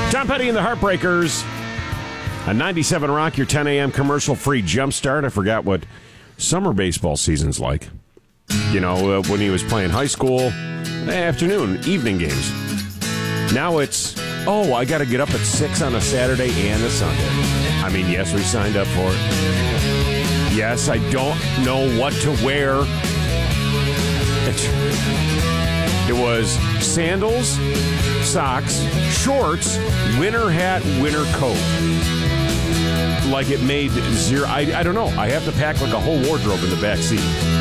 Tom Petty and the Heartbreakers. A 97 Rock, your 10 a.m. commercial-free jumpstart. I forgot what summer baseball season's like. You know, when he was playing high school, afternoon, evening games. Now it's, I got to get up at 6 on a Saturday and a Sunday. I mean, yes, we signed up for it. Yes, I don't know what to wear. It was sandals, socks, shorts, winter hat, winter coat. Like it made zero. I don't know. I have to pack like a whole wardrobe in the back seat.